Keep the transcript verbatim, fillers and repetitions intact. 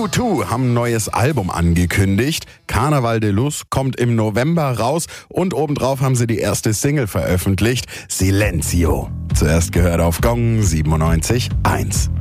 U zwei haben ein neues Album angekündigt. Carnaval de Luz kommt im November raus und obendrauf haben sie die erste Single veröffentlicht, Silencio. Zuerst gehört auf Gong siebenundneunzig Komma eins.